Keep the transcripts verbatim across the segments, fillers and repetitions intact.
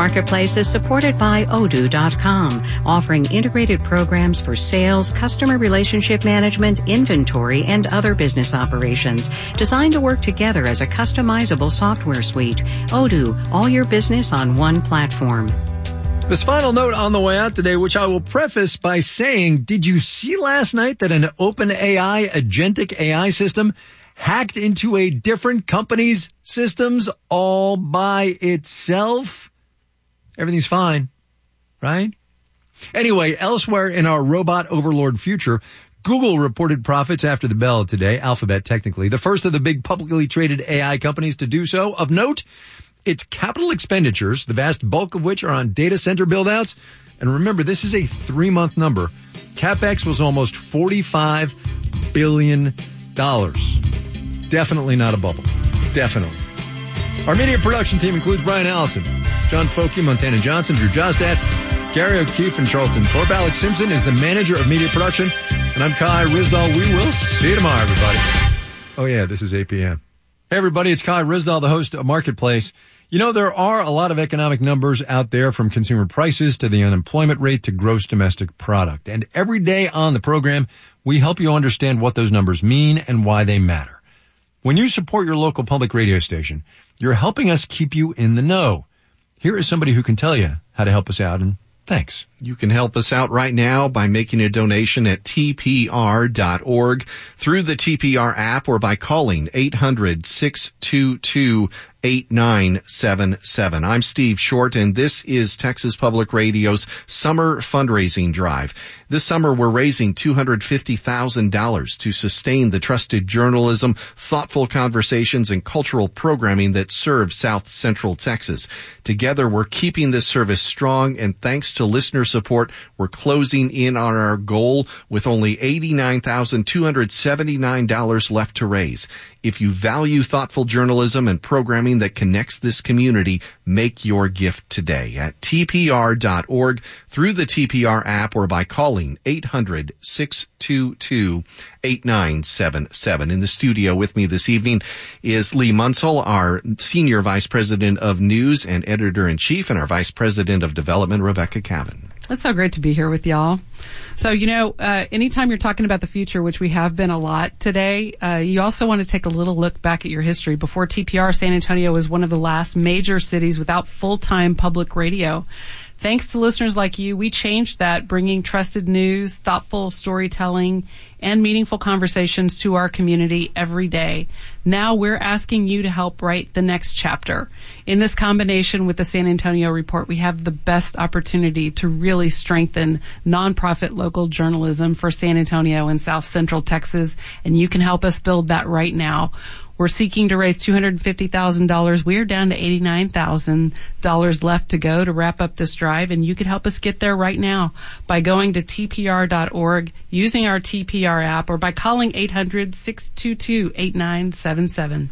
Marketplace is supported by Odoo dot com, offering integrated programs for sales, customer relationship management, inventory, and other business operations, designed to work together as a customizable software suite. Odoo, all your business on one platform. This final note on the way out today, which I will preface by saying, did you see last night that an OpenAI agentic A I system hacked into a different company's systems all by itself? Everything's fine, right? Anyway, elsewhere in our robot overlord future, Google reported profits after the bell today, Alphabet technically, the first of the big publicly traded A I companies to do so. Of note, its capital expenditures, the vast bulk of which are on data center build-outs. And remember, this is a three-month number. CapEx was almost forty-five billion dollars. Definitely not a bubble. Definitely. Our media production team includes Brian Allison, John Folke, Montana Johnson, Drew Josdat, Gary O'Keefe, and Charlton Thorpe. Alex Simpson is the manager of media production, and I'm Kai Rizdal. We will see you tomorrow, everybody. Oh, yeah, this is eight p.m. Hey, everybody, it's Kai Rizdal, the host of Marketplace. You know, there are a lot of economic numbers out there, from consumer prices to the unemployment rate to gross domestic product. And every day on the program, we help you understand what those numbers mean and why they matter. When you support your local public radio station, you're helping us keep you in the know. Here is somebody who can tell you how to help us out, and thanks. You can help us out right now by making a donation at T P R dot org, through the T P R app, or by calling eight hundred, six two two, eight nine seven seven. I'm Steve Short, and this is Texas Public Radio's Summer Fundraising Drive. This summer, we're raising two hundred fifty thousand dollars to sustain the trusted journalism, thoughtful conversations, and cultural programming that serve South Central Texas. Together, we're keeping this service strong, and thanks to listener support, we're closing in on our goal with only eighty-nine thousand two hundred seventy-nine dollars left to raise. If you value thoughtful journalism and programming that connects this community, make your gift today at T P R dot org, through the T P R app, or by calling eight hundred, six two two, eight nine seven seven. In the studio with me this evening is Lee Munsell, our Senior Vice President of News and Editor-in-Chief, and our Vice President of Development, Rebecca Cavan. It's so great to be here with y'all. So, you know, uh, anytime you're talking about the future, which we have been a lot today, uh, you also want to take a little look back at your history. Before T P R, San Antonio was one of the last major cities without full-time public radio. Thanks to listeners like you, we changed that, bringing trusted news, thoughtful storytelling, and meaningful conversations to our community every day. Now we're asking you to help write the next chapter. In this combination with the San Antonio Report, we have the best opportunity to really strengthen nonprofit local journalism for San Antonio and South Central Texas, and you can help us build that right now. We're seeking to raise two hundred fifty thousand dollars. We're down to eighty-nine thousand dollars left to go to wrap up this drive, and you can help us get there right now by going to T P R dot org, using our T P R app, or by calling eight hundred, six two two, eight nine seven seven.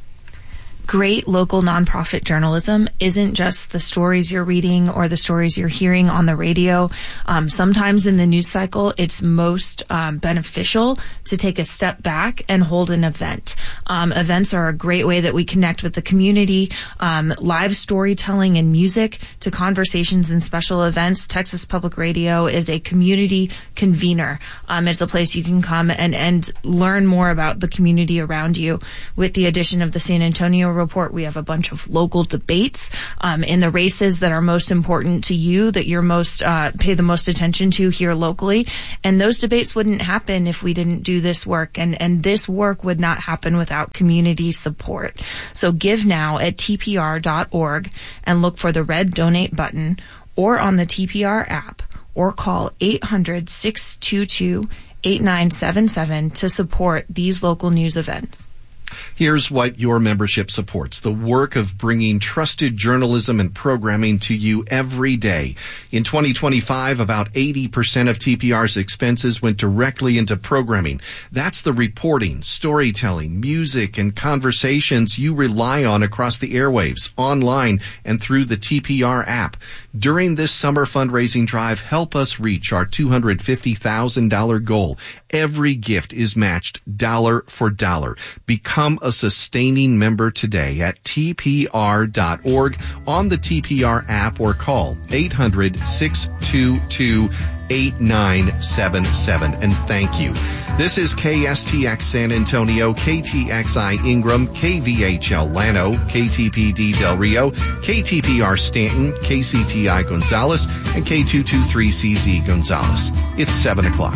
Great local nonprofit journalism isn't just the stories you're reading or the stories you're hearing on the radio. Um, sometimes in the news cycle, it's most um, beneficial to take a step back and hold an event. Um, events are a great way that we connect with the community. Um, live storytelling and music to conversations and special events. Texas Public Radio is a community convener. Um, it's a place you can come and, and learn more about the community around you. With the addition of the San Antonio Report, we have a bunch of local debates um, in the races that are most important to you, that you're most uh, pay the most attention to here locally. And those debates wouldn't happen if we didn't do this work, and and this work would not happen without community support. So give now at T P R dot org and look for the red donate button, or on the T P R app, or call eight hundred, six two two, eight nine seven seven to support these local news events. Here's what your membership supports: the work of bringing trusted journalism and programming to you every day. In twenty twenty-five, about eighty percent of T P R's expenses went directly into programming. That's the reporting, storytelling, music, and conversations you rely on across the airwaves, online, and through the T P R app. During this summer fundraising drive, help us reach our two hundred fifty thousand dollars goal. Every gift is matched dollar for dollar. Become a sustaining member today at T P R dot org, on the T P R app, or call eight hundred, six two two, eight nine seven seven. And thank you. This is K S T X San Antonio, K T X I Ingram, K V H L Llano, K T P D Del Rio, K T P R Stanton, K C T I Gonzales, and K two two three C Z Gonzales. It's seven o'clock.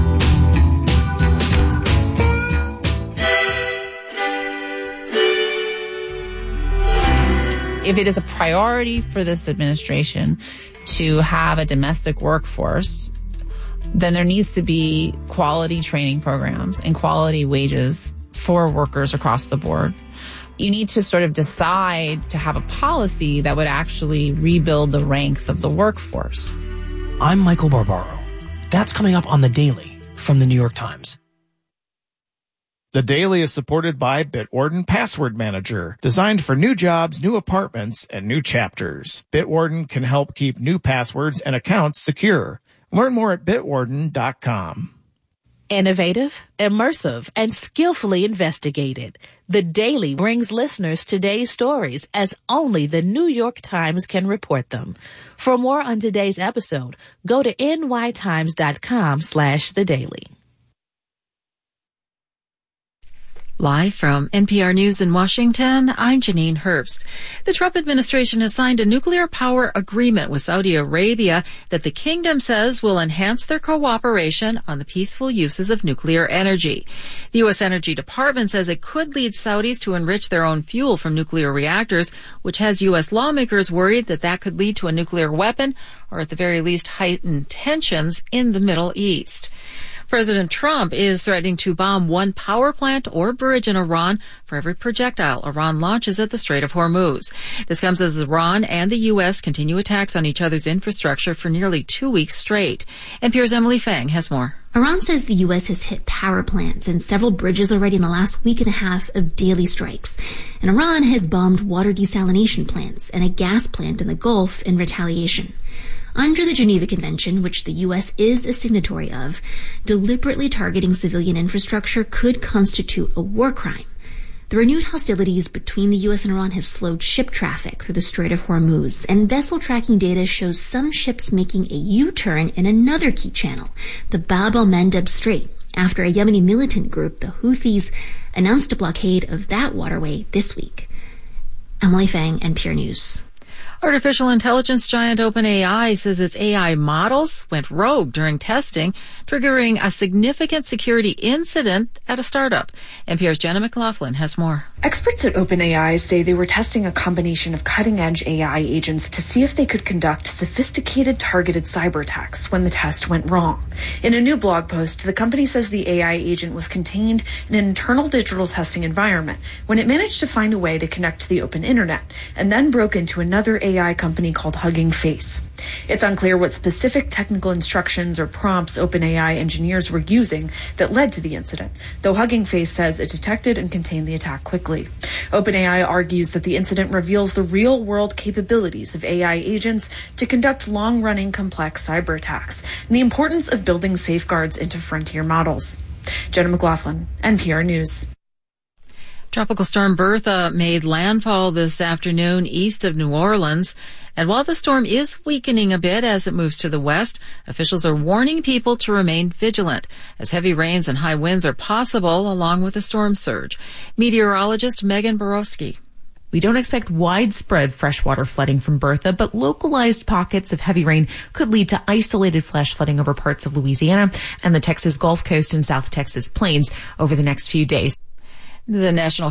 If it is a priority for this administration to have a domestic workforce, then there needs to be quality training programs and quality wages for workers across the board. You need to sort of decide to have a policy that would actually rebuild the ranks of the workforce. I'm Michael Barbaro. That's coming up on The Daily from the New York Times. The Daily is supported by Bitwarden Password Manager, designed for new jobs, new apartments, and new chapters. Bitwarden can help keep new passwords and accounts secure. Learn more at bitwarden dot com. Innovative, immersive, and skillfully investigated. The Daily brings listeners today's stories as only the New York Times can report them. For more on today's episode, go to N Y times dot com slash the daily. Live from N P R News in Washington, I'm Janine Herbst. The Trump administration has signed a nuclear power agreement with Saudi Arabia that the kingdom says will enhance their cooperation on the peaceful uses of nuclear energy. The U S Energy Department says it could lead Saudis to enrich their own fuel from nuclear reactors, which has U S lawmakers worried that that could lead to a nuclear weapon, or at the very least heighten tensions in the Middle East. President Trump is threatening to bomb one power plant or bridge in Iran for every projectile Iran launches at the Strait of Hormuz. This comes as Iran and the U S continue attacks on each other's infrastructure for nearly two weeks straight. N P R's Emily Fang has more. Iran says the U S has hit power plants and several bridges already in the last week and a half of daily strikes. And Iran has bombed water desalination plants and a gas plant in the Gulf in retaliation. Under the Geneva Convention, which the U S is a signatory of, deliberately targeting civilian infrastructure could constitute a war crime. The renewed hostilities between the U S and Iran have slowed ship traffic through the Strait of Hormuz, and vessel tracking data shows some ships making a U-turn in another key channel, the Bab el-Mandeb Strait, after a Yemeni militant group, the Houthis, announced a blockade of that waterway this week. Emily Fang, N P R News. Artificial intelligence giant OpenAI says its A I models went rogue during testing, triggering a significant security incident at a startup. N P R's Jenna McLaughlin has more. Experts at OpenAI say they were testing a combination of cutting-edge A I agents to see if they could conduct sophisticated targeted cyber attacks when the test went wrong. In a new blog post, the company says the A I agent was contained in an internal digital testing environment when it managed to find a way to connect to the open internet and then broke into another A I company called Hugging Face. It's unclear what specific technical instructions or prompts OpenAI engineers were using that led to the incident, though Hugging Face says it detected and contained the attack quickly. OpenAI argues that the incident reveals the real-world capabilities of A I agents to conduct long-running complex cyber attacks and the importance of building safeguards into frontier models. Jenna McLaughlin, N P R News. Tropical storm Bertha made landfall this afternoon east of New Orleans. And while the storm is weakening a bit as it moves to the west, officials are warning people to remain vigilant as heavy rains and high winds are possible along with a storm surge. Meteorologist Megan Borowski. We don't expect widespread freshwater flooding from Bertha, but localized pockets of heavy rain could lead to isolated flash flooding over parts of Louisiana and the Texas Gulf Coast and South Texas plains over the next few days. The National